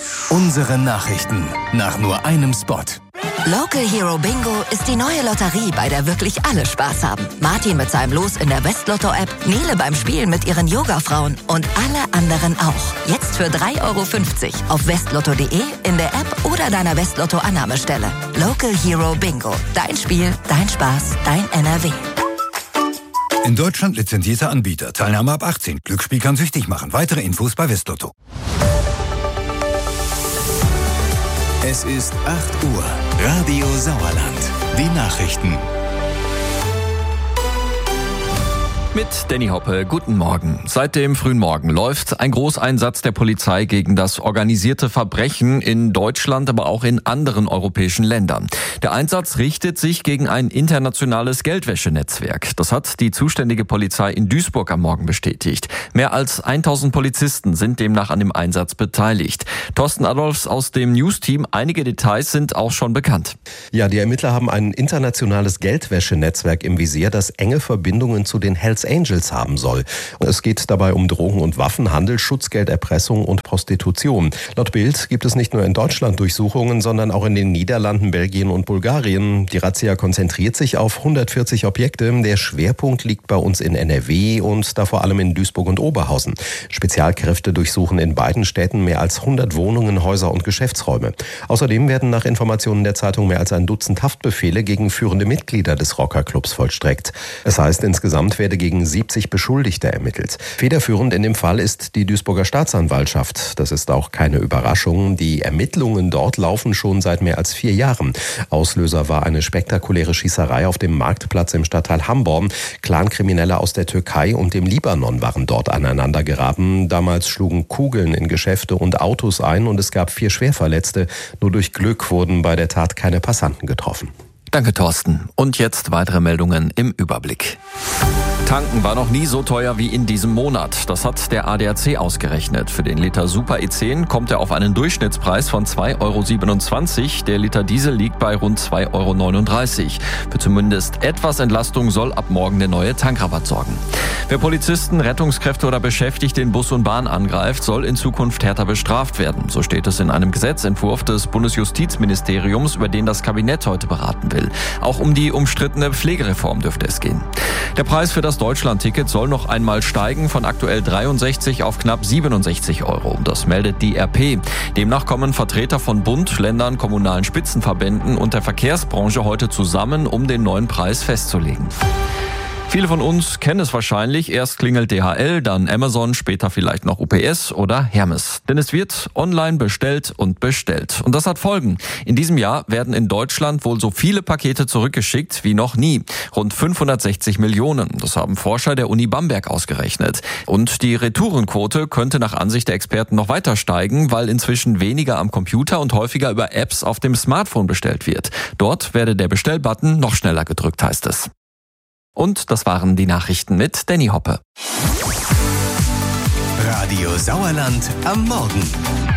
Unsere Nachrichten nach nur einem Spot. Local Hero Bingo ist die neue Lotterie, bei der wirklich alle Spaß haben. Martin mit seinem Los in der Westlotto-App, Nele beim Spielen mit ihren Yoga-Frauen und alle anderen auch. Jetzt für 3,50 € auf westlotto.de, in der App oder deiner Westlotto-Annahmestelle. Local Hero Bingo. Dein Spiel, dein Spaß, dein NRW. In Deutschland lizenzierter Anbieter. Teilnahme ab 18. Glücksspiel kann süchtig machen. Weitere Infos bei Westlotto. Es ist 8 Uhr. Radio Sauerland. Die Nachrichten. Mit Danny Hoppe, guten Morgen. Seit dem frühen Morgen läuft ein Großeinsatz der Polizei gegen das organisierte Verbrechen in Deutschland, aber auch in anderen europäischen Ländern. Der Einsatz richtet sich gegen ein internationales Geldwäschenetzwerk. Das hat die zuständige Polizei in Duisburg am Morgen bestätigt. Mehr als 1000 Polizisten sind demnach an dem Einsatz beteiligt. Thorsten Adolfs aus dem News-Team, einige Details sind auch schon bekannt. Ja, die Ermittler haben ein internationales Geldwäschenetzwerk im Visier, das enge Verbindungen zu den Hells Angels haben soll. Es geht dabei um Drogen- und Waffenhandel, Schutzgelderpressung und Prostitution. Laut Bild gibt es nicht nur in Deutschland Durchsuchungen, sondern auch in den Niederlanden, Belgien und Bulgarien. Die Razzia konzentriert sich auf 140 Objekte. Der Schwerpunkt liegt bei uns in NRW und da vor allem in Duisburg und Oberhausen. Spezialkräfte durchsuchen in beiden Städten mehr als 100 Wohnungen, Häuser und Geschäftsräume. Außerdem werden nach Informationen der Zeitung mehr als ein Dutzend Haftbefehle gegen führende Mitglieder des Rockerclubs vollstreckt. Es heißt, insgesamt werde gegen 70 Beschuldigte ermittelt. Federführend in dem Fall ist die Duisburger Staatsanwaltschaft. Das ist auch keine Überraschung. Die Ermittlungen dort laufen schon seit mehr als 4 Jahren. Auslöser war eine spektakuläre Schießerei auf dem Marktplatz im Stadtteil Hamborn. Clankriminelle aus der Türkei und dem Libanon waren dort aneinander geraten. Damals schlugen Kugeln in Geschäfte und Autos ein und es gab 4 Schwerverletzte. Nur durch Glück wurden bei der Tat keine Passanten getroffen. Danke, Thorsten. Und jetzt weitere Meldungen im Überblick. Tanken war noch nie so teuer wie in diesem Monat. Das hat der ADAC ausgerechnet. Für den Liter Super E10 kommt er auf einen Durchschnittspreis von 2,27 €. Der Liter Diesel liegt bei rund 2,39 €. Für zumindest etwas Entlastung soll ab morgen der neue Tankrabatt sorgen. Wer Polizisten, Rettungskräfte oder Beschäftigte in Bus und Bahn angreift, soll in Zukunft härter bestraft werden. So steht es in einem Gesetzentwurf des Bundesjustizministeriums, über den das Kabinett heute beraten will. Auch um die umstrittene Pflegereform dürfte es gehen. Der Preis für das Deutschland-Ticket soll noch einmal steigen, von aktuell 63 auf knapp 67 €. Das meldet die RP. Demnach kommen Vertreter von Bund, Ländern, kommunalen Spitzenverbänden und der Verkehrsbranche heute zusammen, um den neuen Preis festzulegen. Viele von uns kennen es wahrscheinlich. Erst klingelt DHL, dann Amazon, später vielleicht noch UPS oder Hermes. Denn es wird online bestellt und bestellt. Und das hat Folgen. In diesem Jahr werden in Deutschland wohl so viele Pakete zurückgeschickt wie noch nie. Rund 560 Millionen. Das haben Forscher der Uni Bamberg ausgerechnet. Und die Retourenquote könnte nach Ansicht der Experten noch weiter steigen, weil inzwischen weniger am Computer und häufiger über Apps auf dem Smartphone bestellt wird. Dort werde der Bestellbutton noch schneller gedrückt, heißt es. Und das waren die Nachrichten mit Danny Hoppe. Radio Sauerland am Morgen.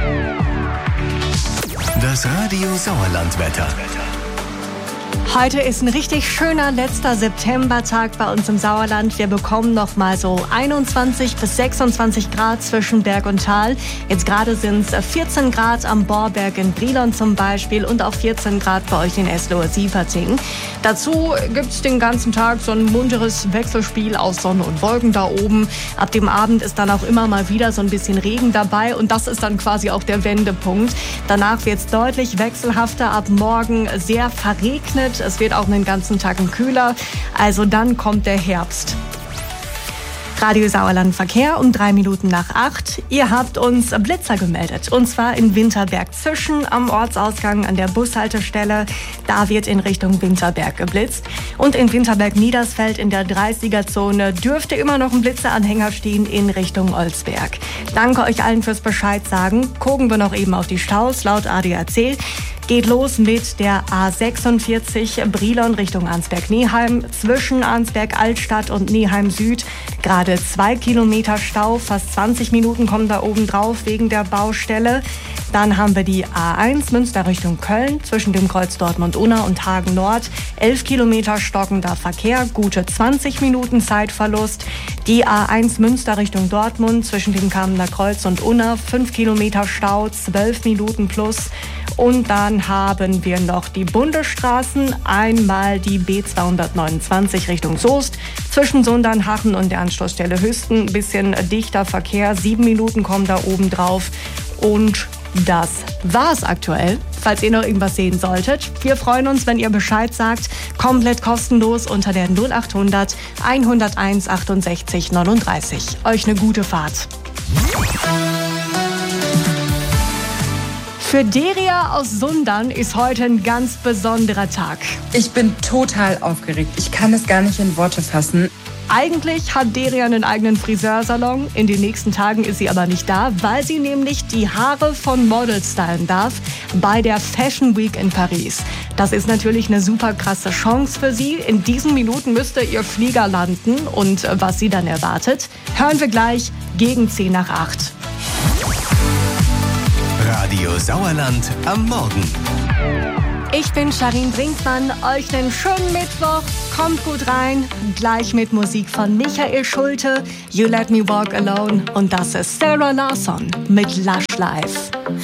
Das Radio Sauerland-Wetter. Heute ist ein richtig schöner letzter Septembertag bei uns im Sauerland. Wir bekommen noch mal so 21 bis 26 Grad zwischen Berg und Tal. Jetzt gerade sind es 14 Grad am Borberg in Brilon zum Beispiel und auch 14 Grad bei euch in Eslohe-Sieverting. Dazu gibt es den ganzen Tag so ein munteres Wechselspiel aus Sonne und Wolken da oben. Ab dem Abend ist dann auch immer mal wieder so ein bisschen Regen dabei und das ist dann quasi auch der Wendepunkt. Danach wird es deutlich wechselhafter, ab morgen sehr verregnet. Es wird auch einen ganzen Tag kühler. Also dann kommt der Herbst. Radio Sauerland Verkehr um 3 Minuten nach 8. Ihr habt uns Blitzer gemeldet. Und zwar in Winterberg-Zischen am Ortsausgang an der Bushaltestelle. Da wird in Richtung Winterberg geblitzt. Und in Winterberg-Niedersfeld in der 30er-Zone dürfte immer noch ein Blitzeranhänger stehen in Richtung Olsberg. Danke euch allen fürs Bescheid sagen. Gucken wir noch eben auf die Staus laut ADAC. Geht los mit der A46 Brilon Richtung Arnsberg-Neheim. Zwischen Arnsberg-Altstadt und Neheim-Süd gerade 2 Kilometer Stau. Fast 20 Minuten kommen da oben drauf wegen der Baustelle. Dann haben wir die A1 Münster Richtung Köln zwischen dem Kreuz Dortmund-Unna und Hagen Nord. 11 Kilometer stockender Verkehr, gute 20 Minuten Zeitverlust. Die A1 Münster Richtung Dortmund zwischen dem Kamener Kreuz und Unna. 5 Kilometer Stau, 12 Minuten plus. Und dann haben wir noch die Bundesstraßen. Einmal die B229 Richtung Soest. Zwischen Sundernhachen und der Anschlussstelle Hüsten. Ein bisschen dichter Verkehr. 7 Minuten kommen da oben drauf. Und das war's aktuell. Falls ihr noch irgendwas sehen solltet, wir freuen uns, wenn ihr Bescheid sagt. Komplett kostenlos unter der 0800 101 68 39. Euch eine gute Fahrt. Für Deria aus Sundern ist heute ein ganz besonderer Tag. Ich bin total aufgeregt. Ich kann es gar nicht in Worte fassen. Eigentlich hat Deria einen eigenen Friseursalon. In den nächsten Tagen ist sie aber nicht da, weil sie nämlich die Haare von Models stylen darf bei der Fashion Week in Paris. Das ist natürlich eine super krasse Chance für sie. In diesen Minuten müsste ihr Flieger landen und was sie dann erwartet, hören wir gleich gegen 10 nach 8. Radio Sauerland am Morgen. Ich bin Sharin Brinkmann, euch einen schönen Mittwoch, kommt gut rein, gleich mit Musik von Michael Schulte, You Let Me Walk Alone und das ist Sarah Larsson mit Lush Life.